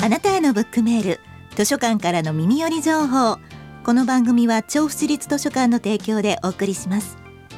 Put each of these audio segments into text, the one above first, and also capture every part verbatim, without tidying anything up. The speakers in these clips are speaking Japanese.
あなたへのブックメール、図書館からの耳寄り情報。この番組は調布市立図書館の提供でお送りします。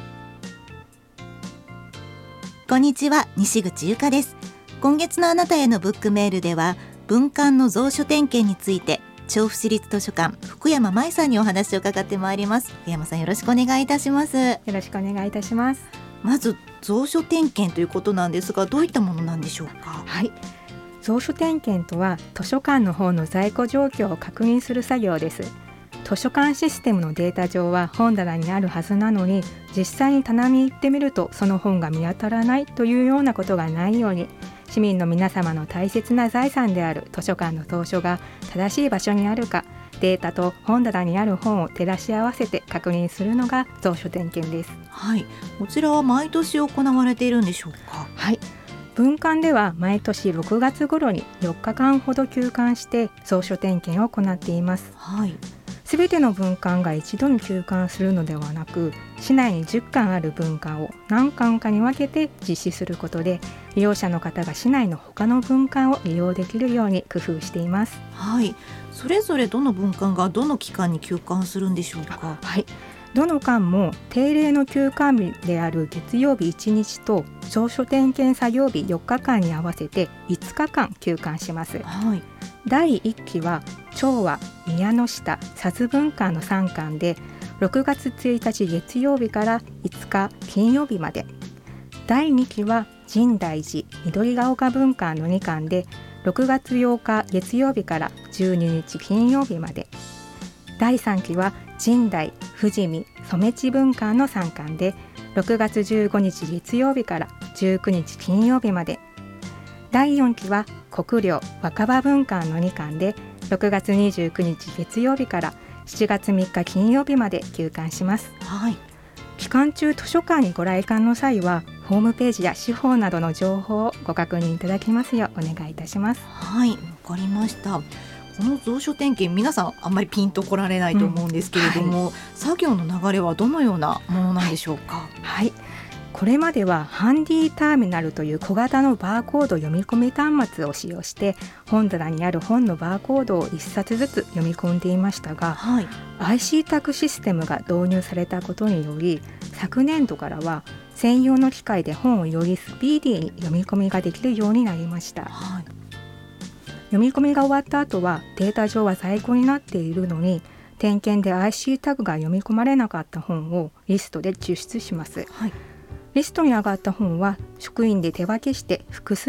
こんにちは、西口ゆかです。今月のあなたへのブックメールでは、文館の蔵書点検について調布市立図書館福山舞さんにお話を伺ってまいります。福山さん、よろしくお願いいたします。よろしくお願いいたします。 まず蔵書点検ということなんですが、どういったものなんでしょうか？ はい、蔵書点検とは図書館の方の在庫状況を確認する作業です。図書館システムのデータ上は本棚にあるはずなのに、実際に棚に行ってみるとその本が見当たらないというようなことがないように、市民の皆様の大切な財産である図書館の蔵書が正しい場所にあるか、データと本棚にある本を照らし合わせて確認するのが蔵書点検です。 はい、こちらは毎年行われているんでしょうか？ はい、文館では毎年ろくがつ頃によっかかんほど休館して蔵書点検を行っています。 はい、 すべての文館が一度に休館するのではなく、市内にじゅっかんある文館を何館かに分けて実施することで、利用者の方が市内の他の文館を利用できるように工夫しています。 はい、それぞれどの文館がどの期間に休館するんでしょうか？ はい、どの館も定例の休館日である月曜日いちにちと蔵書点検作業日よっかかんに合わせていつかかん休館します。 はい、 だいいっきは調和、宮ノ下、佐津文館のさんかんでろくがつついたち月曜日からいつか金曜日まで。だいにきは深大寺、緑が丘文館のにかんでろくがつようか月曜日からじゅうににち金曜日まで。だいさんきは深大、富士見、染地文館のさんかんでろくがつじゅうごにち月曜日からじゅうくにち金曜日まで。だいよんきは国領、若葉文館のにかんでろくがつにじゅうくにち月曜日からしちがつみっか金曜日まで休館します。 はい、 期間中図書館にご来館の際はホームページや司法などの情報をご確認いただきますようお願いいたします。 はい、わかりました。この蔵書点検、皆さんあんまりピンと来られないと思うんですけれども、うんはい、作業の流れはどのようなものなんでしょうか？ はい、はい、これまではハンディターミナルという小型のバーコード読み込み端末を使用して本棚にある本のバーコードをいっさつずつ読み込んでいましたが、はい、アイシー タグシステムが導入されたことにより、昨年度からは専用の機械で本をよりスピーディーに読み込みができるようになりました。はい、読み込みが終わった後はデータ上は在庫になっているのに、点検で アイシー タグが読み込まれなかった本をリストで抽出します。はい、リストに上がった本は職員で手分けして複数